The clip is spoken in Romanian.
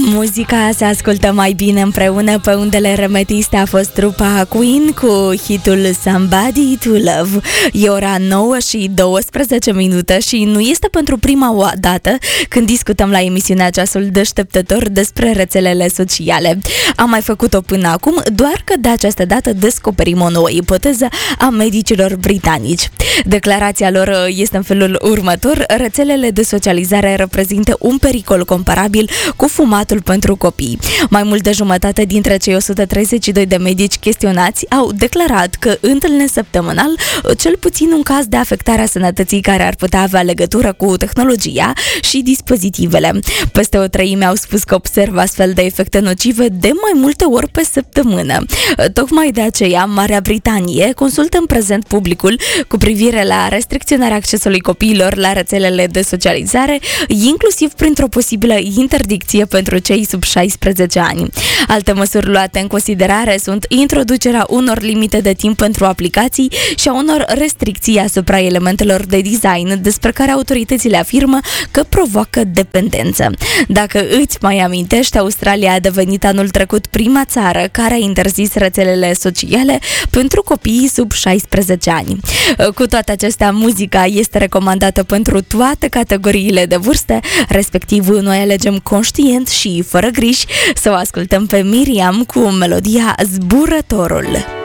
Muzica se ascultă mai bine împreună. Pe undele remetiste a fost trupa Queen cu hitul Somebody to Love. E ora 9 și 12 minute și nu este pentru prima dată când discutăm la emisiunea Ceasul Deșteptător despre rețelele sociale. Am mai făcut-o până acum, doar că de această dată descoperim o nouă ipoteză a medicilor britanici. Declarația lor este în felul următor: rețelele de socializare reprezintă un pericol comparabil cu fumatul pentru copii. Mai mult de jumătate dintre cei 132 de medici chestionați au declarat că întâlnesc săptămânal cel puțin un caz de afectare a sănătății care ar putea avea legătură cu tehnologia și dispozitivele. Peste o treime au spus că observă astfel de efecte nocive de mai multe ori pe săptămână. Tocmai de aceea, Marea Britanie consultă în prezent publicul cu privire la restricționarea accesului copiilor la rețelele de socializare, inclusiv printr-o posibilă interdicție pentru cei sub 16 ani. Alte măsuri luate în considerare sunt introducerea unor limite de timp pentru aplicații și a unor restricții asupra elementelor de design despre care autoritățile afirmă că provoacă dependență. Dacă îți mai amintești, Australia a devenit anul trecut prima țară care a interzis rețelele sociale pentru copiii sub 16 ani. Cu toate acestea, muzica este recomandată pentru toate categoriile de vârstă, respectiv noi alegem conștient și fără griji să o ascultăm pe Miriam cu melodia Zburătorul.